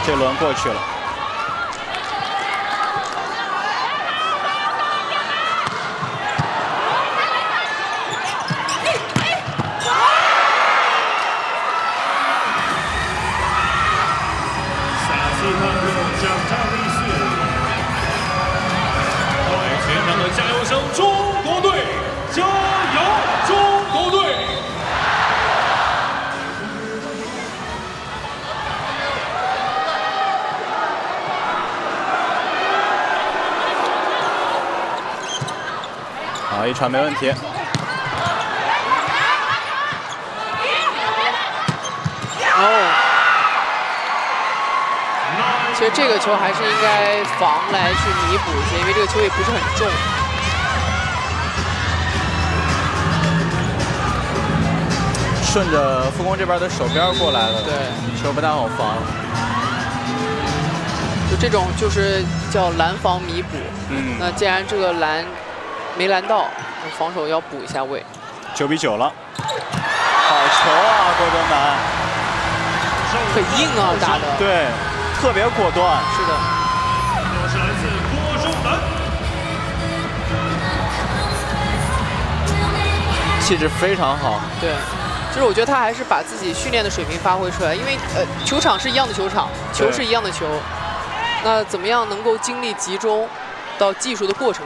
这轮过去了。 加油声！中国队，加油！中国队！ 好，一传没问题。 哦，其实这个球还是应该防来去弥补一些，因为这个球也不是很重。 顺着副攻这边的手边过来了， 对， 球不太好防。 就这种就是叫拦防弥补。 嗯， 那既然这个拦没拦到，那防守要补一下位。 9比9了，好球啊，郭德南， 很硬啊，打的。 对，特别果断。 是的。 又是来自郭忠南， 气质非常好。 对。 就是我觉得他还是把自己训练的水平发挥出来，因为球场是一样的球场，球是一样的球，那怎么样能够精力集中到技术的过程